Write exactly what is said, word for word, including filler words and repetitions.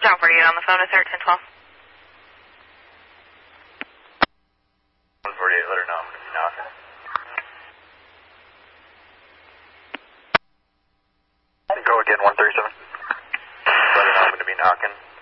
John forty-eight on the phone with thirteen twelve. one forty-eight, let her know I'm going to be knocking. Go again, one thirty-seven. Let her know I'm going to be knocking.